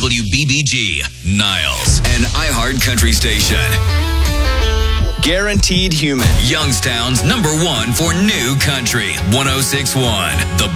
WBBG, Niles, an iHeart country station. Guaranteed Human. Youngstown's #1 for new country. 106.1. The